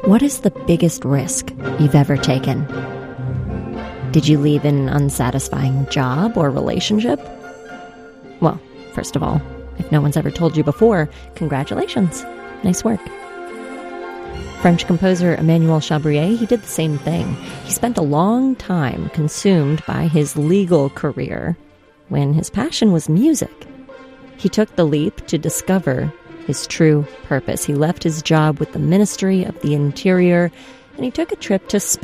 What is the biggest risk you've ever taken? Did you leave an unsatisfying job or relationship? Well, first of all, if no one's ever told you before, congratulations. Nice work. French composer Emmanuel Chabrier, he did the same thing. He spent a long time consumed by his legal career when his passion was music. He took the leap to discover his true purpose. He left his job with the Ministry of the Interior and he took a trip to Spain.